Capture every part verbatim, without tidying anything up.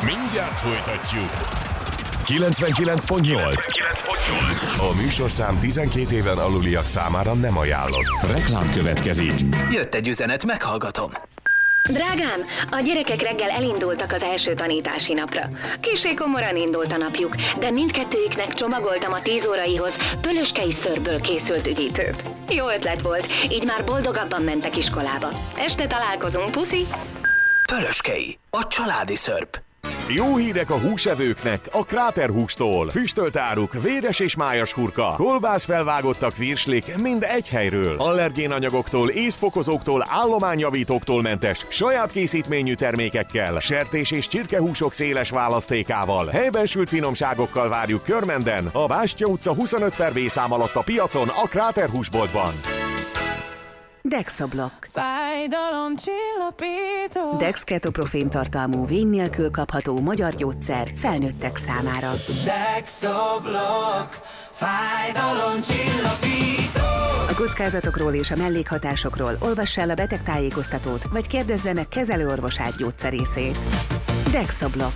Mindjárt folytatjuk. kilencvenkilenc pont nyolc. A műsorszám tizenkét éven aluliak számára nem ajánlott. Reklám következik. Jött egy üzenet, meghallgatom. Drágám, a gyerekek reggel elindultak az első tanítási napra. Kissé komoran indult a napjuk, de mindkettőjüknek csomagoltam a tíz óraihoz pölöskei szörből készült üdítőt. Jó ötlet volt, így már boldogabban mentek iskolába. Este találkozunk, puszi! Pölöskei, a családi szörp. Jó hírek a húsevőknek a Kráter hústól. Füstölt áruk, véres és májas hurka, kolbász felvágottak virslik mind egy helyről. Allergénanyagoktól, észfokozóktól, állományjavítóktól mentes, saját készítményű termékekkel, sertés és csirkehúsok széles választékával, helyben sült finomságokkal várjuk Körmenden, a Bástya utca huszonöt per B szám alatt a piacon, a Kráter húsboltban. Dexablok. Fájdalomcsillapító. Dex ketoprofén tartalmú, vény nélkül kapható magyar gyógyszer felnőttek számára. Dexablok. Fájdalomcsillapító. A kockázatokról és a mellékhatásokról olvass el a betegtájékoztatót, vagy kérdezze meg kezelőorvosát gyógyszerészét. Dexablok.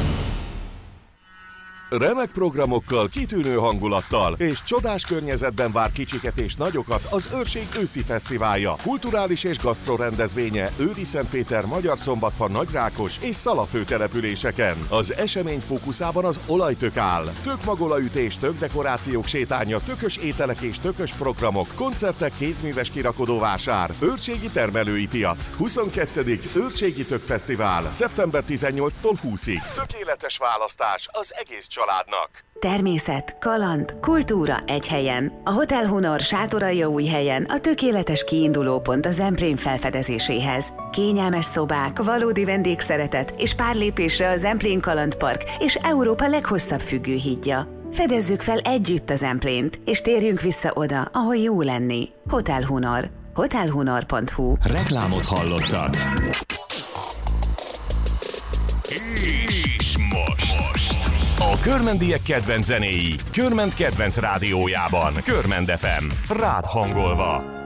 Remek programokkal, kitűnő hangulattal és csodás környezetben vár kicsiket és nagyokat az Őrség őszi fesztiválja. Kulturális és gasztro rendezvénye Őriszentpéter, Magyarszombatfa, Nagyrákos és Szala főtelepüléseken. Az esemény fókuszában az olajtök áll. Tökmagolaütés, tökdekorációk sétánya, tökös ételek és tökös programok, koncertek, kézműves kirakodóvásár, őrségi termelői piac. huszonkettő Őrségi Tökfesztivál, szeptember tizennyolcadikától húszadikáig. Tökéletes választás az egész családnak. Természet, kaland, kultúra egy helyen. A Hotel Honor Sátoraljaújhelyen a tökéletes kiindulópont a Zemplén felfedezéséhez. Kényelmes szobák, valódi vendégszeretet és pár lépésre a Zemplén Kalandpark és Európa leghosszabb függőhídja. Fedezzük fel együtt a Zemplént, és térjünk vissza oda, ahol jó lenni. Hotel Honor. hotel honor pont hu. Reklámot hallottak. És most. A körmendiek kedvenc zenéi, Körmend kedvenc rádiójában, Körmend ef em, rád hangolva.